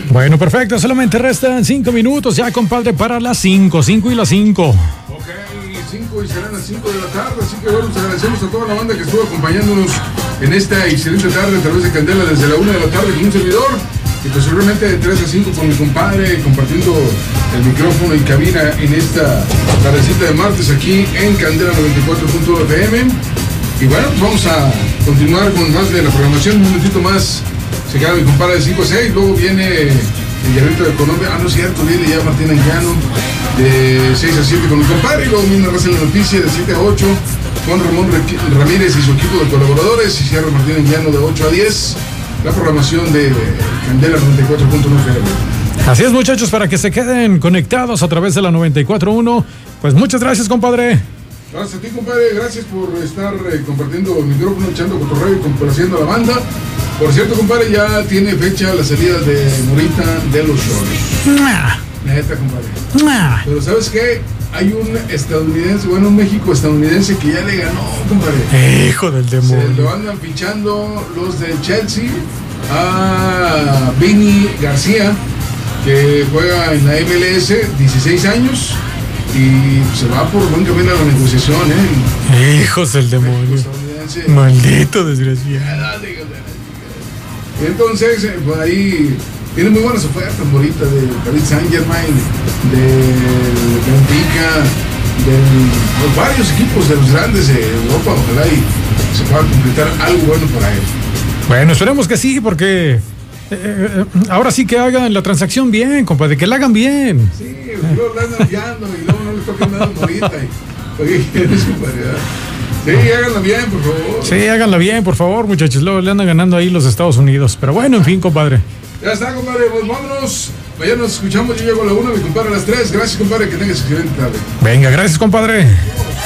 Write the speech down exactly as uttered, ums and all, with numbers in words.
Bueno, perfecto, solamente restan cinco minutos ya, compadre, para las cinco, cinco y las cinco. Ok, cinco y serán las cinco de la tarde, así que bueno, les agradecemos a toda la banda que estuvo acompañándonos en esta excelente tarde a través de Candela desde la una de la tarde con un servidor. Y posiblemente de tres a cinco con mi compadre, compartiendo el micrófono y cabina en esta tardecita de martes aquí en Candela noventa y cuatro punto uno F M. Y bueno, pues vamos a continuar con más de la programación, un minutito más. Se queda mi compadre de cinco a seis, luego viene el Llanito de Colombia. Ah, no es cierto, viene ya Martín Anguiano de seis a siete con mi compadre. Y luego viene Raza en la Noticia de siete a ocho con Ramón Ramírez y su equipo de colaboradores. Y cierra Martín Anguiano de ocho a diez. La programación de Candela noventa y cuatro punto uno F M. Así es, muchachos, para que se queden conectados a través de la noventa y cuatro punto uno. Pues muchas gracias, compadre. Gracias a ti, compadre. Gracias por estar eh, compartiendo el micrófono, echando cotorreo y complaciendo a la banda. Por cierto, compadre, ya tiene fecha la salida de Morita de los Cholos. Neta, compadre. Pero ¿sabes qué? Hay un estadounidense, bueno, un México estadounidense que ya le ganó, compadre. Hijo del demonio. Se lo andan fichando los del Chelsea a Vini García, que juega en la M L S, dieciséis años, y se va por buen camino a la negociación, ¿eh? Hijos del demonio. Maldito desgraciado. Entonces, pues ahí tiene muy buenas ofertas, Morita, de Paris Saint-Germain, del Benfica, de pues, varios equipos de los grandes de Europa. Ojalá y se pueda completar algo bueno para él. Bueno, esperemos que sí, porque eh, ahora sí que hagan la transacción bien, compadre, que la hagan bien. Sí, luego la andan guiando y luego no les toca nada a Morita. Y, oye, es compadre. Sí, háganla bien, por favor. Sí, háganla bien, por favor, muchachos. Luego le andan ganando ahí los Estados Unidos. Pero bueno, en fin, compadre. Ya está, compadre. Pues vámonos. Mañana nos escuchamos. Yo llego a la una, mi compadre a las tres. Gracias, compadre. Que tengas excelente tarde. Venga, gracias, compadre.